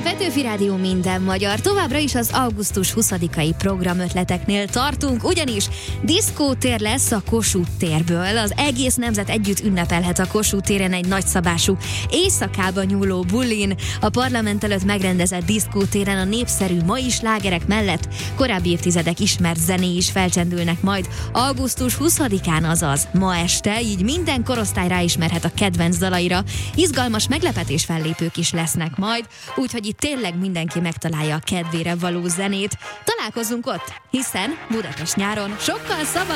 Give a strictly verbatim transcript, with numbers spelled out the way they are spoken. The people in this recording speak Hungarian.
Petőfi Rádió minden magyar. Továbbra is az augusztus huszadikai programötleteknél tartunk, ugyanis diszkótér lesz a Kossuth térből. Az egész nemzet együtt ünnepelhet a Kossuth téren egy nagyszabású éjszakába nyúló bulin. A parlament előtt megrendezett diszkótéren a népszerű mai slágerek mellett korábbi évtizedek ismert zené is felcsendülnek majd augusztus huszadikán, azaz ma este, így minden korosztály ráismerhet a kedvenc dalaira. Izgalmas meglepetés fellépők is lesznek majd, úgyhogy itt tényleg mindenki megtalálja a kedvére való zenét. Találkozzunk ott, hiszen Budapest nyáron sokkal szabad.